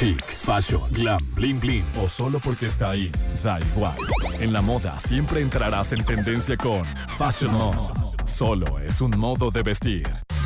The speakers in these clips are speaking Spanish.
Chic, fashion, glam, bling bling o solo porque está ahí, da igual. En la moda siempre entrarás en tendencia con Fashion Mode. Solo es un modo de vestir.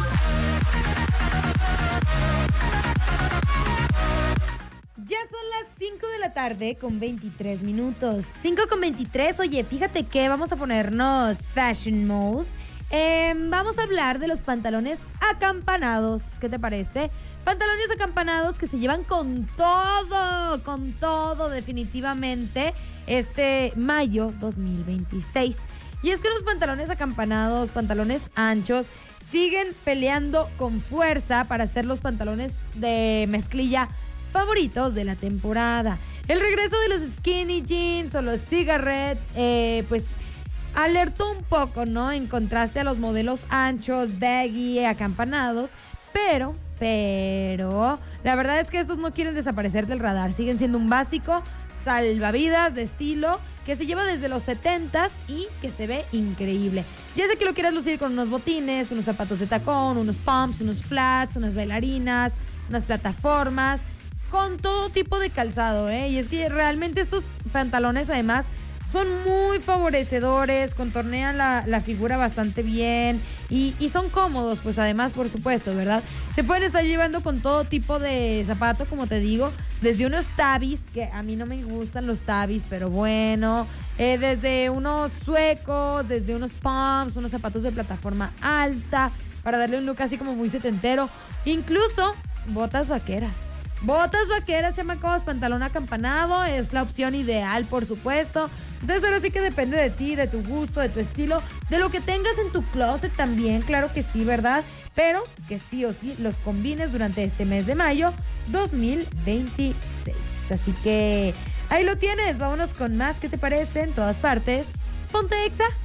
Ya son las 5 de la tarde con 23 minutos. 5 con 23. Oye, fíjate que vamos a ponernos Fashion Mode. Vamos a hablar de los pantalones acampanados. ¿Qué te parece? Pantalones acampanados que se llevan con todo, definitivamente, este mayo 2026. Y es que los pantalones acampanados, pantalones anchos, siguen peleando con fuerza para ser los pantalones de mezclilla favoritos de la temporada. El regreso de los skinny jeans o los cigarette, pues alertó un poco, ¿no? En contraste a los modelos anchos, baggy, acampanados, pero la verdad es que estos no quieren desaparecer del radar. Siguen siendo un básico salvavidas de estilo que se lleva desde los 70s y que se ve increíble. Ya sé que lo quieras lucir con unos botines, unos zapatos de tacón, unos pumps, unos flats, unas bailarinas, unas plataformas, con todo tipo de calzado, ¿eh? Y es que realmente estos pantalones además son muy favorecedores, contornean la figura bastante bien y son cómodos, pues además, por supuesto, ¿verdad? Se pueden estar llevando con todo tipo de zapato, como te digo, desde unos tabis, que a mí no me gustan los tabis, pero bueno, desde unos suecos, desde unos pumps, unos zapatos de plataforma alta, para darle un look así como muy setentero, incluso botas vaqueras. Botas vaqueras, chamacos, pantalón acampanado, es la opción ideal, por supuesto. Entonces ahora sí que depende de ti, de tu gusto, de tu estilo, de lo que tengas en tu closet también, claro que sí, ¿verdad? Pero que sí o sí los combines durante este mes de mayo 2026. Así que ahí lo tienes, vámonos con más. ¿Qué te parece? En todas partes, ponte Exa.